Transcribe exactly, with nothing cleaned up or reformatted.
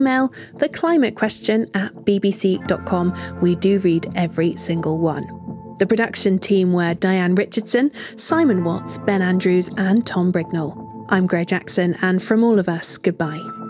Email the climate question at b b c dot com. We do read every single one. The production team were Diane Richardson, Simon Watts, Ben Andrews and Tom Brignall. I'm Greg Jackson, and from all of us, goodbye.